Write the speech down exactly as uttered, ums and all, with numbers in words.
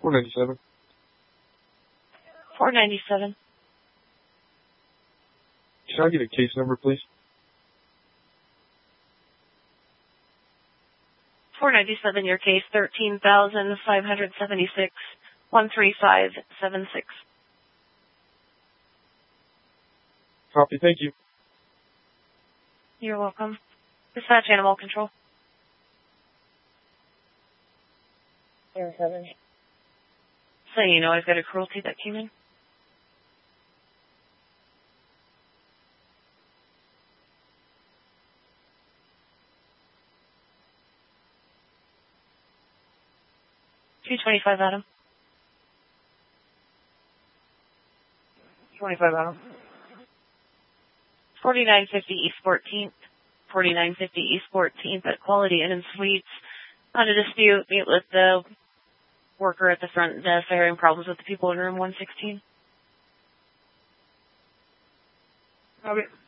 four ninety-seven. four ninety-seven. Can I get a case number, please? four ninety-seven, your case, thirteen thousand five hundred seventy-six, one three five seven six. Copy, thank you. You're welcome. Dispatch Animal Control. zero seven. So you know I've got a cruelty that came in. two twenty-five, Adam. twenty-five Adam. forty-nine fifty East fourteenth. forty-nine fifty East fourteenth at Quality Inn and Suites. On a dispute, meet with the worker at the front desk having problems with the people in room one sixteen. Okay.